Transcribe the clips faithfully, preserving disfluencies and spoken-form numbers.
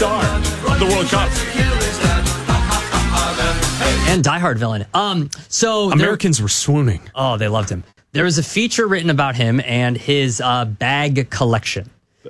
star of the World Cup. And Die Hard villain. Um, so Americans there, were swooning. Oh, they loved him. There was a feature written about him and his uh, bag collection.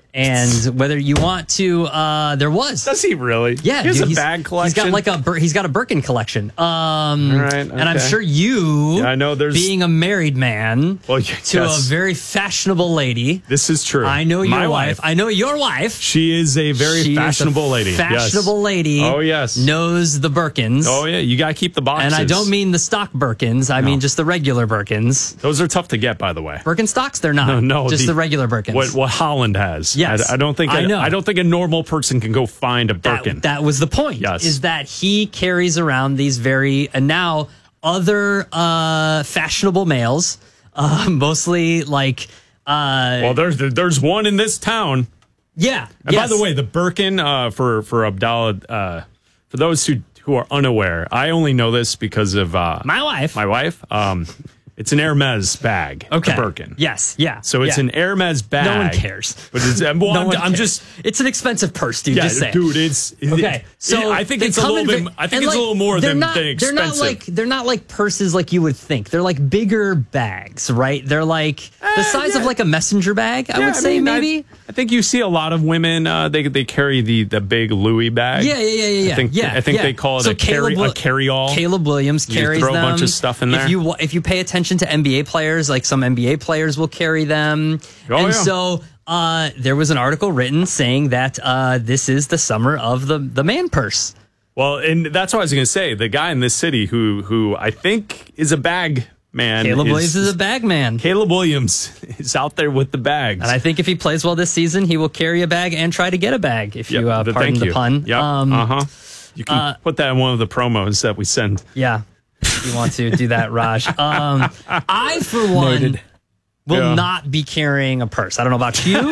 And whether you want to, uh, there was. Does he really? Yeah, he has dude, a he's, bag collection. He's got like a Bir- he's got a Birkin collection. Um, All right, okay. And I'm sure you, yeah, I know there's being a married man well, yes. to a very fashionable lady. This is true. I know your My wife. wife. I know your wife. She is a very she fashionable is a lady. Fashionable yes. lady. Oh yes, knows the Birkins. Oh yeah, you got to keep the boxes. And I don't mean the stock Birkins. I no. mean just the regular Birkins. Those are tough to get, by the way. Birkenstocks? They're not. No, no just the, the regular Birkins. What, what Holland has. Yes, I, I don't think. I a, know. I don't think a normal person can go find a Birkin. That, that was the point. Yes. Is that he carries around these very and now other uh, fashionable males, uh, mostly like. Uh, well, there's there's one in this town. Yeah. And yes. by the way, the Birkin uh, for for Abdallah. Uh, for those who who are unaware, I only know this because of uh, my wife. My wife. Um, It's an Hermes bag. Okay. The Birkin. Yes. Yeah. So it's yeah. an Hermes bag. No one cares. But it's, well, no I'm, one I'm cares. just. It's an expensive purse, dude. Yeah, just say. dude. It's okay. So it, I think they it's a come little in bit. ve- I think and, it's like, a little more they're than, not, than They're expensive. not like they're not like purses like you would think. They're like bigger bags, right? They're like Uh, the size yeah. of like a messenger bag. I Yeah, would say mean, maybe. I, I think you see a lot of women. Uh, they they carry the the big Louis bag. Yeah, yeah, yeah, yeah. yeah. I think yeah, I think yeah. they call it so a carry Caleb, a carry all. Caleb Williams You carries throw them. a bunch of stuff in there. If you if you pay attention to N B A players, like some N B A players will carry them. Oh, and yeah. so uh, there was an article written saying that uh, this is the summer of the the man purse. Well, and that's what I was going to say. The guy in this city who who I think is a bag man. Caleb is, Williams is a bag man. Caleb Williams is out there with the bags. And I think if he plays well this season, he will carry a bag and try to get a bag, if Yep, you uh, the- pardon thank the you. pun. Yep. Um, uh-huh. You can uh, put that in one of the promos that we send. Yeah. If you want to do that, Raj. Um, I, for one, Noted. will Yeah. not be carrying a purse. I don't know about you.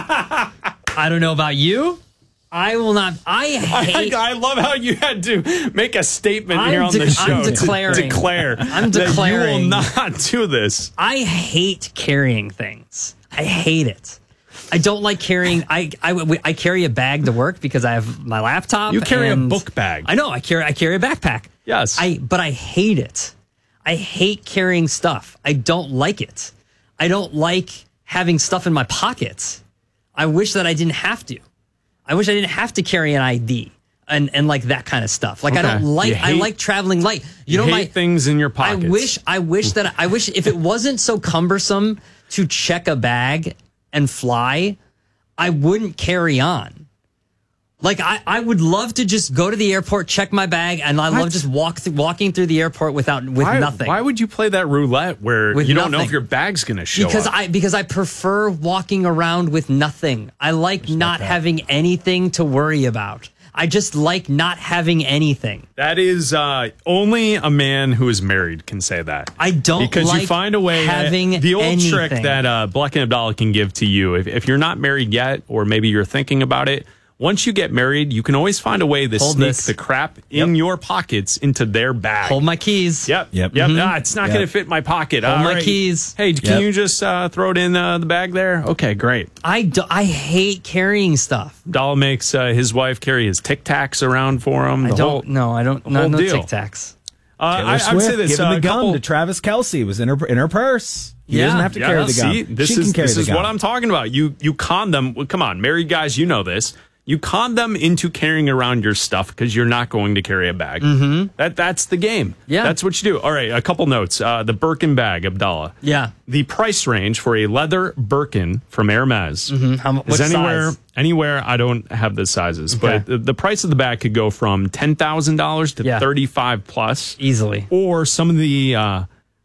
I don't know about you. I will not. I hate. I, I love how you had to make a statement I'm here on de- the show. I'm to declaring. declare. I'm that declaring. you will not do this. I hate carrying things. I hate it. I don't like carrying. I, I, I carry a bag to work because I have my laptop. You carry a and- book bag. I know. I carry. I carry a backpack. Yes. I. But I hate it. I hate carrying stuff. I don't like it. I don't like having stuff in my pockets. I wish that I didn't have to. I wish I didn't have to carry an I D and, and like that kind of stuff. Like Okay. I don't like. You I hate- like traveling light. You, You know hate my things in your I pockets. wish. I wish that. I wish if it wasn't so cumbersome to check a bag and fly, I wouldn't carry on. Like I, I would love to just go to the airport, check my bag, and I love What? just walk th- walking through the airport without with why, nothing. Why would you play that roulette where With you don't know nothing. if your bag's going to show because up? I because I prefer walking around with nothing. I like not having anything to worry about. I just like not having anything. That is uh, only a man who is married can say that. I don't because like you find a way. having the old trick anything. that uh, Black and Abdallah can give to you, if, if you're not married yet, or maybe you're thinking about it. Once you get married, you can always find a way to Hold sneak this. the crap in Yep. your pockets into their bag. Hold my keys. Yep. Yep. Yep. Mhm. Ah, it's not Yep. going to fit in my pocket. Hold All my right. keys. Hey, can Yep. you just uh, throw it in uh, the bag there? Okay, great. I, do, I hate carrying stuff. Abdallah makes uh, his wife carry his Tic Tacs around for him. I The don't. whole, no, I don't. the No, whole no deal. Tic Tacs. Uh, Taylor I, I would Swift say this. giving Uh, the a gum couple, to Travis Kelce. It was in her in her purse. He Yeah. doesn't have to Yeah, carry the gun. see, this she is can carry this the is gun. what I'm talking about. You you con them. well, Come on, married guys, you know this. You con them into carrying around your stuff because you're not going to carry a bag. Mm-hmm. That that's the game. Yeah. that's what you do. All right, a couple notes. Uh, the Birkin bag, Abdallah. Yeah. The price range for a leather Birkin from Hermes Mm-hmm. How mu- is what anywhere size? anywhere. I don't have the sizes, Okay. but the, the price of the bag could go from ten thousand dollars to Yeah. thirty five plus Easily. or some of the uh,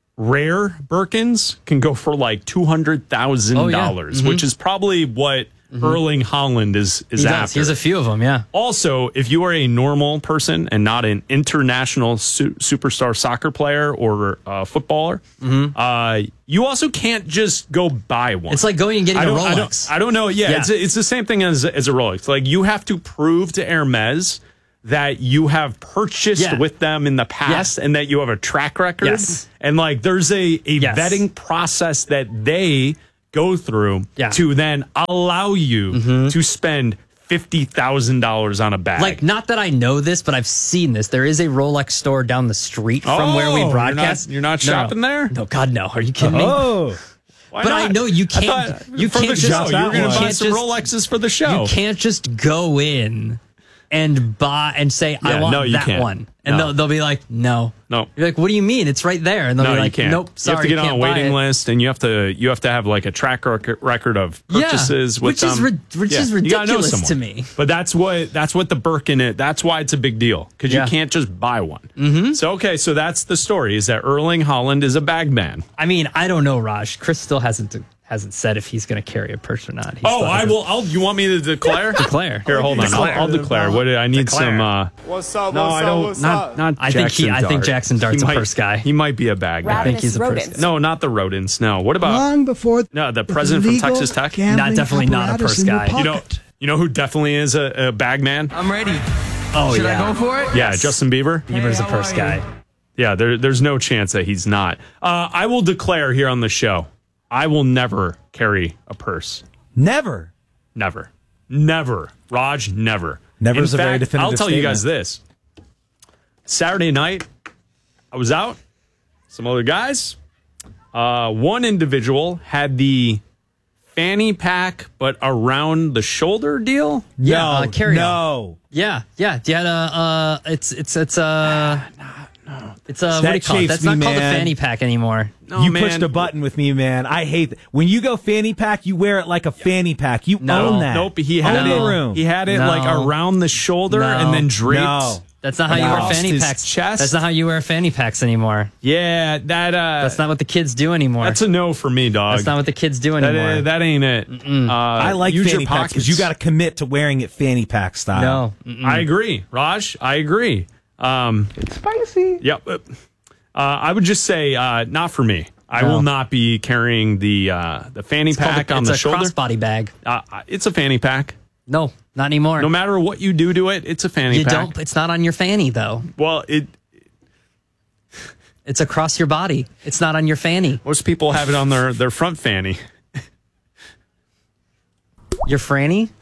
rare Birkins can go for like two hundred thousand Oh, yeah. dollars, Mhm. which is probably what Erling Haaland is is He after. does. He has a few of them. Yeah. Also, if you are a normal person and not an international su- superstar soccer player or uh, footballer, uh, you also can't just go buy one. Mm-hmm. It's like going and getting I a don't, I Rolex. don't, I don't know. Yeah, Yeah. It's, it's the same thing as, as a Rolex. Like you have to prove to Hermes that you have purchased Yeah. with them in the past Yeah. and that you have a track record. Yes. And like there's a, a Yes. vetting process that they go through Yeah. to then allow you Mm-hmm. to spend fifty thousand dollars on a bag. Like, not that I know this, but I've seen this. There is a Rolex store down the street from oh, where we broadcast. You're not, you're not No, shopping there? No, God, no. Are you kidding me? Oh, Why But not? I know you I can't. thought You for can't the just. show. You were going one. to buy can't some just- Rolexes for the show. You can't just go in and buy and say, I Yeah, want no, you that can't. one. And No. they'll, they'll be like, no. No. You're like, what do you mean? It's right there. And they'll No, be like, you can't. nope, sorry, you have to get on a can't buy waiting it. list, and you have to you have to have like a track rec- record of purchases Yeah, with which is them. rid- which is you gotta know ridiculous someone. to me. But that's what that's what the Birkin is. That's why it's a big deal because Yeah. you can't just buy one. Mm-hmm. So okay, so that's the story: is that Erling Haaland is a bag man. I mean, I don't know, Raj. Chris still hasn't hasn't said if he's going to carry a purse or not. He Oh, still I hasn't will. I'll. You want me to declare? declare. Here, hold on. Declare. I'll, I'll declare. What I need Declare. some. Uh, What's up? no, what's I up, don't. What's Not up? not. I think he- Jackson I think Dart. Jackson Dart's He a might- purse guy. He might be a bag man. I think he's a purse rodents. guy. No, not the rodents. No. What about Long before no the president from legal Texas Tech? gambling Not- definitely not a apparatus purse in your guy. You know, pocket. you know who definitely is a, a bag man? I'm ready. Oh, Should yeah. I go for it? Yeah, Justin Bieber. Bieber's a Hey, how purse are guy. Yeah, there, there's no chance that he's not. Uh, I will declare here on the show, I will never carry a purse. never. Never. Never. Raj, never. Never In is a very fact, definitive I'll tell you statement. guys this. Saturday night, I was out, some other guys. Uh, one individual had the fanny pack, but around the shoulder deal. Yeah, no, uh, carry on. no. Yeah, yeah. Do you had a? Uh, it's it's it's uh, it's uh, what do you That call it? chafes That's not me, called a man. fanny pack anymore. No, you man. pushed a button with me, man. I hate that. When you go fanny pack, you wear it like a fanny pack. You No. own that. Nope, he had Own it. the room. He had it No. like around the shoulder No. and then draped. No. That's not how you Across wear fanny his packs. chest? That's not how you wear fanny packs anymore. Yeah, that. Uh, That's not what the kids do anymore. That's a no for me, dog. That's not what the kids do that, anymore. uh, that ain't it. Uh, I like use fanny your packs because you pockets. got to commit to wearing it fanny pack style. no. Mm-mm. I agree, Raj. I agree. Um, It's spicy. yep. Uh, I would just say uh, not for me. I No. will not be carrying the uh, the fanny It's called pack a, on it's the a shoulder. crossbody bag. Uh, it's a fanny pack. No, not anymore. No matter what you do to it, it's a fanny you pack. don't. It's not on your fanny though. Well, it. It's across your body. It's not on your fanny. Most people have it on their, their front fanny. Your franny.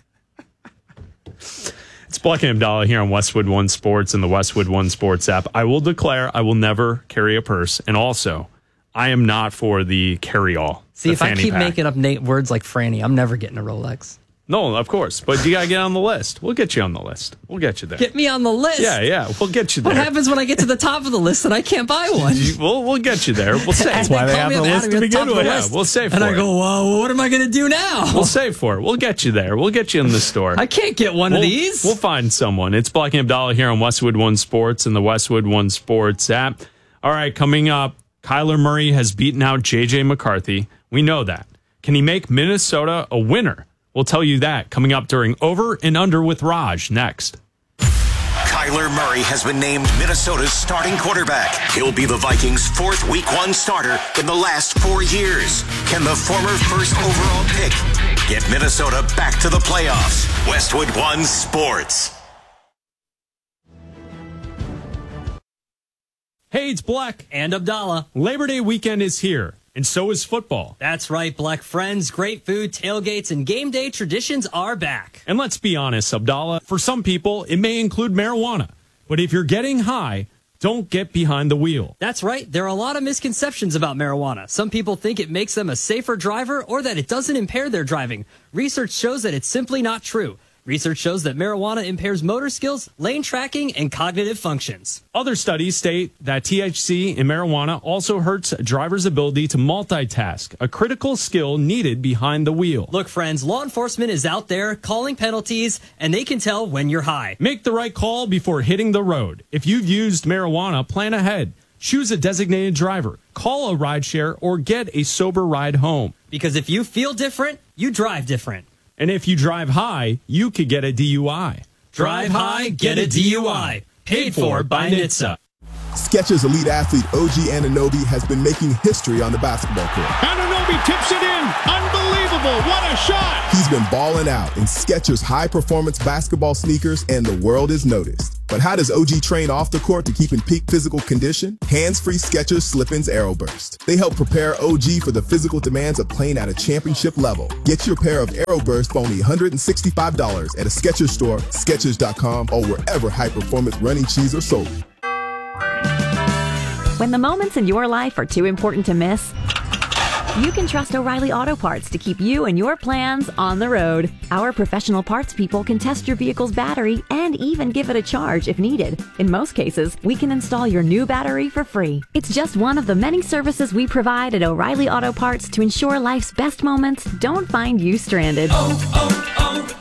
It's Black and Abdallah here on Westwood One Sports and the Westwood One Sports app. I will declare I will never carry a purse, and also I am not for the carry-all. See, the if I fanny keep pack. making up na- words like franny, I'm never getting a Rolex. No, of course, but you gotta get on the list. We'll get you on the list. We'll get you there. Get me on the list. yeah, yeah, we'll get you there. What happens when I get to the top of the list and I can't buy one? We'll we'll get you there. We'll save. That's why they have the list to begin with. Yeah, we'll save And for I it. go, well, what am I going to do now? We'll save for it. We'll get you there. We'll get you in the store. I can't get one we'll, of these. We'll find someone. It's Black and Abdallah here on Westwood One Sports and the Westwood One Sports app. All right, coming up, Kyler Murray has beaten out J J McCarthy. We know that. Can he make Minnesota a winner? We'll tell you that coming up during Over and Under with Raj next. Kyler Murray has been named Minnesota's starting quarterback. He'll be the Vikings' fourth Week One starter in the last four years. Can the former first overall pick get Minnesota back to the playoffs? Westwood One Sports. Hey, it's Black. And Abdallah. Labor Day weekend is here, and so is football. That's right, Black friends. Great food, tailgates, and game day traditions are back. And let's be honest, Abdallah, for some people, it may include marijuana. But if you're getting high, don't get behind the wheel. That's right. There are a lot of misconceptions about marijuana. Some people think it makes them a safer driver or that it doesn't impair their driving. Research shows that it's simply not true. Research shows that marijuana impairs motor skills, lane tracking, and cognitive functions. Other studies state that T H C in marijuana also hurts a driver's ability to multitask, a critical skill needed behind the wheel. Look, friends, law enforcement is out there calling penalties, and they can tell when you're high. Make the right call before hitting the road. If you've used marijuana, plan ahead. Choose a designated driver, call a rideshare, or get a sober ride home. Because if you feel different, you drive different. And if you drive high, you could get a D U I. Drive high, get a D U I. Paid for by N H T S A. Skechers elite athlete O G Anunoby has been making history on the basketball court. Anunoby tips it in. Unbelievable. What a shot. He's been balling out in Skechers high-performance basketball sneakers, and the world is noticed. But how does O G train off the court to keep in peak physical condition? Hands-free Skechers Slip-ins Aeroburst. They help prepare O G for the physical demands of playing at a championship level. Get your pair of Aeroburst for only one hundred sixty-five dollars at a Skechers store, Skechers dot com, or wherever high-performance running shoes are sold. When the moments in your life are too important to miss, you can trust O'Reilly Auto Parts to keep you and your plans on the road. Our professional parts people can test your vehicle's battery and even give it a charge if needed. In most cases, we can install your new battery for free. It's just one of the many services we provide at O'Reilly Auto Parts to ensure life's best moments don't find you stranded. Oh,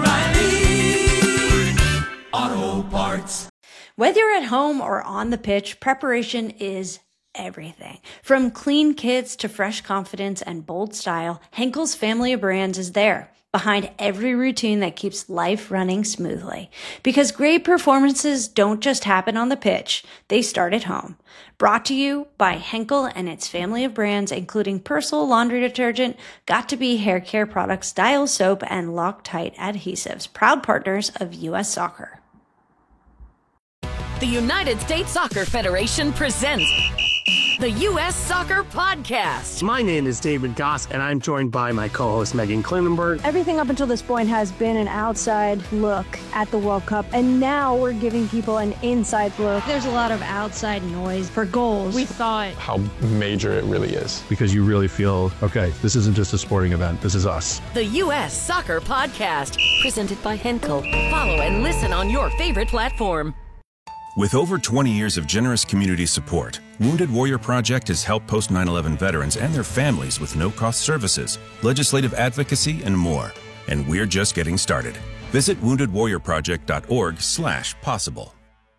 oh, oh, O'Reilly Auto Parts. Whether you're at home or on the pitch, preparation is everything. From clean kits to fresh confidence and bold style, Henkel's family of brands is there, behind every routine that keeps life running smoothly. Because great performances don't just happen on the pitch, they start at home. Brought to you by Henkel and its family of brands, including Persil laundry detergent, Got2b hair care products, Dial soap, and Loctite adhesives, proud partners of U S Soccer. The United States Soccer Federation presents the U S Soccer Podcast. My name is David Goss, and I'm joined by my co-host Megan Klinenberg. Everything up until this point has been an outside look at the World Cup, and now we're giving people an inside look. There's a lot of outside noise for goals. We thought how major it really is. Because you really feel, okay, this isn't just a sporting event, this is us. The U S Soccer Podcast, presented by Henkel. Follow and listen on your favorite platform. With over twenty years of generous community support, Wounded Warrior Project has helped post nine eleven veterans and their families with no-cost services, legislative advocacy, and more. And we're just getting started. Visit wounded warrior project dot org slash possible.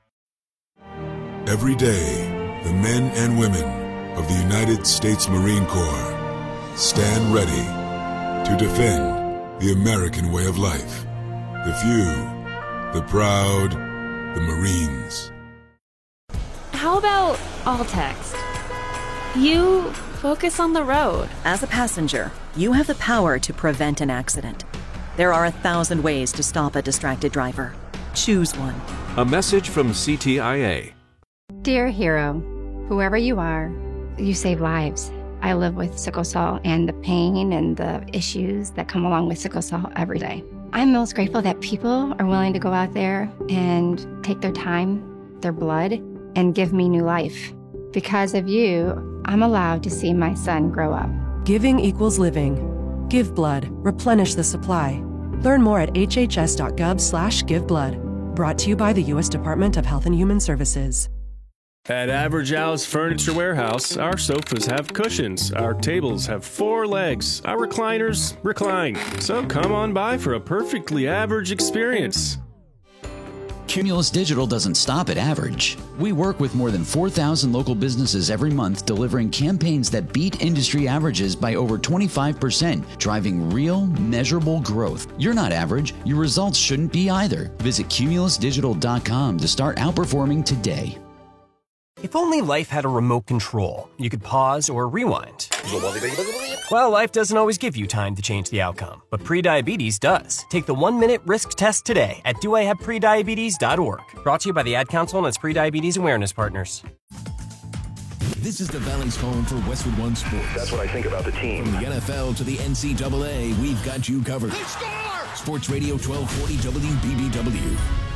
Every day, the men and women of the United States Marine Corps stand ready to defend the American way of life. The few, the proud, the Marines. How about all text? You focus on the road. As a passenger, you have the power to prevent an accident. There are a thousand ways to stop a distracted driver. Choose one. A message from C T I A. Dear hero, whoever you are, you save lives. I live with sickle cell and the pain and the issues that come along with sickle cell every day. I'm most grateful that people are willing to go out there and take their time, their blood, and give me new life. Because of you, I'm allowed to see my son grow up. Giving equals living. Give blood. Replenish the supply. Learn more at h h s dot gov slash give blood. Brought to you by the U S Department of Health and Human Services. At Average Al's Furniture Warehouse, our sofas have cushions, our tables have four legs, our recliners recline. So come on by for a perfectly average experience. Cumulus Digital doesn't stop at average. We work with more than four thousand local businesses every month, delivering campaigns that beat industry averages by over twenty-five percent, driving real, measurable growth. You're not average. Your results shouldn't be either. Visit cumulus digital dot com to start outperforming today. If only life had a remote control, you could pause or rewind. Well, life doesn't always give you time to change the outcome, but prediabetes does. Take the one-minute risk test today at do I have prediabetes dot org. Brought to you by the Ad Council and its prediabetes awareness partners. This is the Valley's home for Westwood One Sports. That's what I think about the team. From the N F L to the N C double A, we've got you covered. Sports Radio twelve forty W B B W.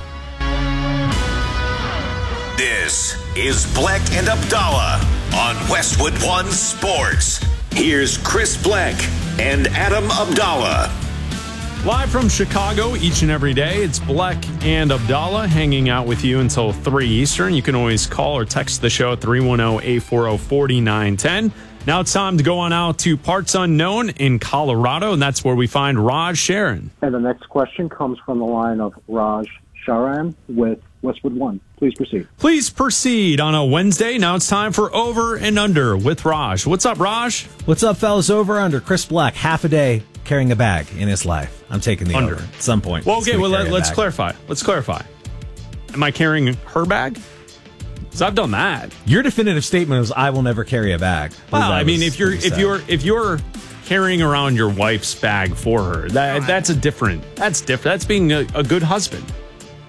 This is Black and Abdallah on Westwood One Sports. Here's Chris Black and Adam Abdallah. Live from Chicago each and every day, it's Black and Abdallah hanging out with you until three Eastern. You can always call or text the show at three one zero, eight four zero, four nine one zero. Now it's time to go on out to Parts Unknown in Colorado, and that's where we find Raj Sharon. And the next question comes from the line of Raj Sharan with Westwood One. Please proceed. Please proceed on a Wednesday. Now it's time for Over and Under with Raj. What's up, Raj? What's up, fellas? Over Under. Chris Black, half a day carrying a bag in his life. I'm taking the under over at some point. Well, okay, well, let, let's clarify. Let's clarify. Am I carrying her bag? Because I've done that. Your definitive statement was, "I will never carry a bag." Well, I mean, if you're if said. you're if you're carrying around your wife's bag for her, that that's a different. That's different. That's being a, a good husband.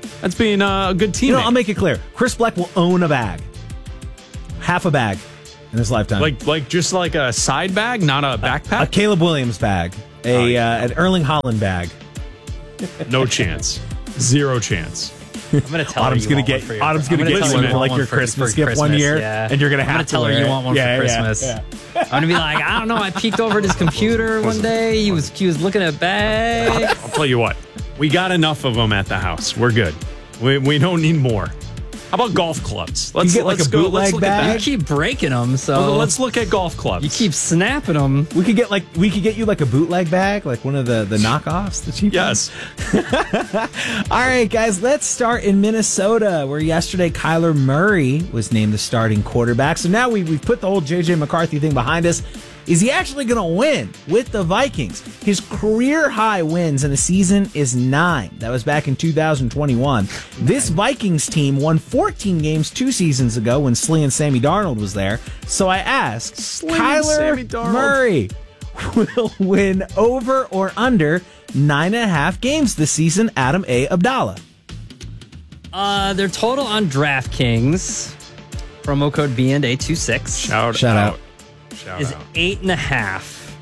That's being a good teammate. You know, I'll make it clear. Chris Black will own a bag. Half a bag in his lifetime. Like like just like a side bag, not a backpack? A Caleb Williams bag. A Oh, yeah. uh, an Erling Haaland bag. No chance. Zero chance. I'm gonna tell Autumn's her you gonna want get one for your, Autum's I'm gonna get tell you her one for like want your for- Christmas for gift one Christmas, year, yeah. and you're gonna I'm have gonna to tell her wear you it. want one Yeah, for yeah, Christmas. yeah. I'm gonna be like, I don't know. I peeked over at his computer one day. He was he was looking at bags. I'll tell you what. We got enough of them at the house. We're good. We we don't need more. How about golf clubs? Let's get, like, let's a go. bootleg Let's look bag? at You that. keep breaking them, so Well, let's look at golf clubs. you keep snapping them. We could get like we could get you like a bootleg bag, like one of the the knockoffs, the cheap Yes. ones. All right, guys, let's start in Minnesota, where yesterday Kyler Murray was named the starting quarterback. So now we we've put the whole J J McCarthy thing behind us. Is he actually going to win with the Vikings? His career high wins in a season is nine. That was back in two thousand twenty-one. This Vikings team won fourteen games two seasons ago when Slee and Sammy Darnold was there. So I asked, Slee and Sammy Kyler Darnold. Murray will win over or under nine and a half games this season? Adam A. Abdallah. Uh, their total on DraftKings, promo code B and A twenty-six, Shout, Shout out. out. Shout is out. eight and a half.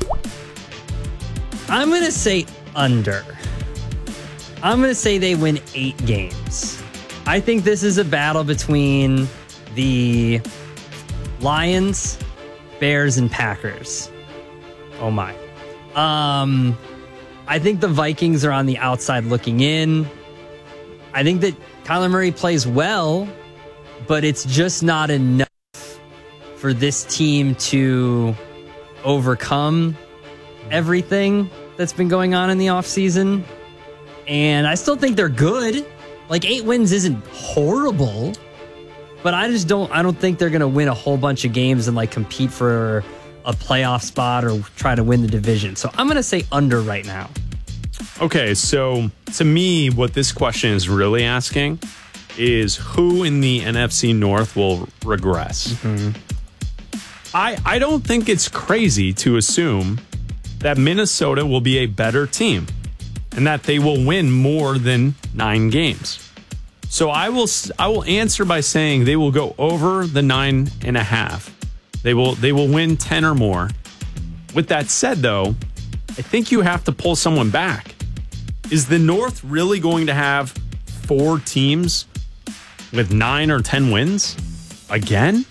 I'm gonna say under. I'm gonna say they win eight games. I think this is a battle between the Lions, Bears, and Packers. Oh my. Um, I think the Vikings are on the outside looking in. I think that Kyler Murray plays well, but it's just not enough for this team to overcome everything that's been going on in the offseason. And I still think they're good. Like eight wins isn't horrible, but I just don't I don't think they're going to win a whole bunch of games and like compete for a playoff spot or try to win the division. So I'm going to say under right now. Okay, so to me, what this question is really asking is who in the N F C North will regress. Mm-hmm. I, I don't think it's crazy to assume that Minnesota will be a better team and that they will win more than nine games. So I will I will answer by saying they will go over the nine and a half. They will they will win ten or more. With that said, though, I think you have to pull someone back. Is the North really going to have four teams with nine or ten wins again?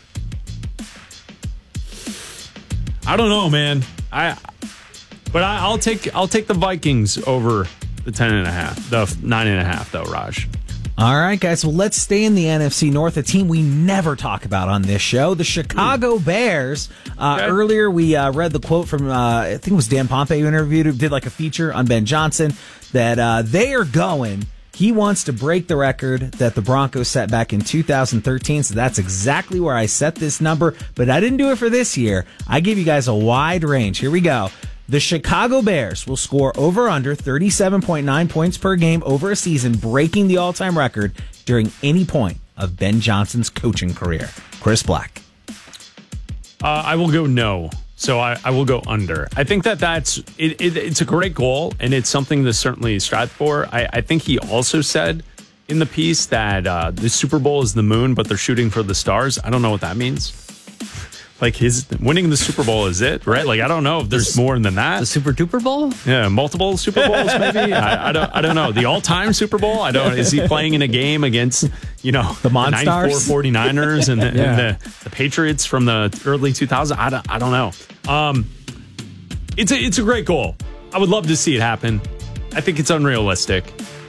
I don't know, man. I, but I, I'll take I'll take the Vikings over the ten and a half, the nine and a half, though, Raj. All right, guys. Well, let's stay in the N F C North, a team we never talk about on this show, the Chicago Bears. Uh, Okay. Earlier, we uh, read the quote from, uh, I think it was Dan Pompei who interviewed, did like a feature on Ben Johnson, that uh, they are going. He wants to break the record that the Broncos set back in two thousand thirteen, so that's exactly where I set this number, but I didn't do it for this year. I give you guys a wide range. Here we go. The Chicago Bears will score over under thirty-seven point nine points per game over a season, breaking the all-time record during any point of Ben Johnson's coaching career. Chris Black. Uh, I will go no. So I, I will go under. I think that that's it, it, it's a great goal, and it's something to certainly strive for. I, I think he also said in the piece that uh, the Super Bowl is the moon, but they're shooting for the stars. I don't know what that means. Like his winning the Super Bowl is it, right? Like I don't know if there's more than that. The Super Duper Bowl? Yeah, multiple Super Bowls maybe. I, I don't. I don't know. The all-time Super Bowl. I don't. Is he playing in a game against you know the Monstars, the ninety-four 49ers, and, the, Yeah. and the, the Patriots from the early two thousands? I don't. I don't know. Um, it's a it's a great goal. I would love to see it happen. I think it's unrealistic.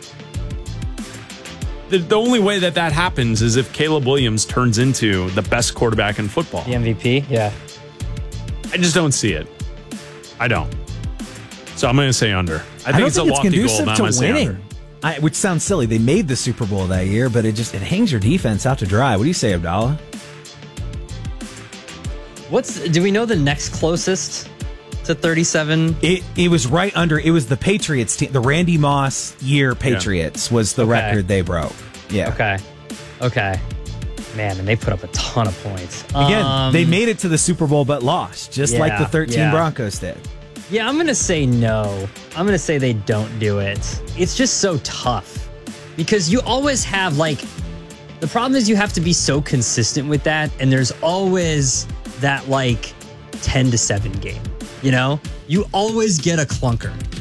The, the only way that that happens is if Caleb Williams turns into the best quarterback in football. The M V P? Yeah. I just don't see it. I don't. So I'm going to say under. I think I don't it's think a lofty goal, conducive but I'm to going to say under. winning. I, which sounds silly. They made the Super Bowl that year, but it just it hangs your defense out to dry. What do you say, Abdallah? What's do we know the next closest to thirty-seven? It it was right under. It was the Patriots team. The Randy Moss year Patriots was the Okay. record they broke. Yeah. Okay. Okay. Man, and they put up a ton of points. Again, Um, they made it to the Super Bowl but lost, just like the yeah, thirteen yeah. Broncos did. Yeah, I'm going to say no. I'm going to say they don't do it. It's just so tough. because you always have like, the problem is you have to be so consistent with that. And there's always that like ten to seven game, you know, you always get a clunker.